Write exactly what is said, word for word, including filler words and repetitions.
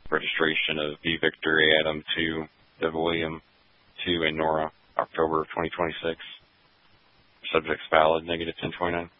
registration of V Victor A Adam two, Dev William two, and Nora, October of twenty twenty-six. Subjects valid, negative ten twenty-nine.